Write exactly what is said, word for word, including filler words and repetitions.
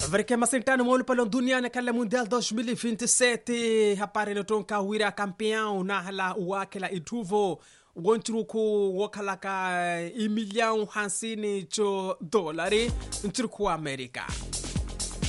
Varike masentano molo palon dunia na kala mundial dois mil e vinte e sete hapare no tonka wira campeão na hala uakela ituvo wonchuku wakalaka imilhão hansini cho dolari nchirku Amerika.